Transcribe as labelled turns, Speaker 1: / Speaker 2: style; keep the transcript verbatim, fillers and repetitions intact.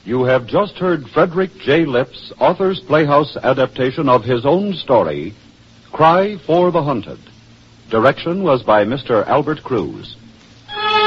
Speaker 1: You have just heard Frederick J. Lipp's Author's Playhouse adaptation of his own story, Cry for the Hunted. Direction was by Mister Albert Cruz.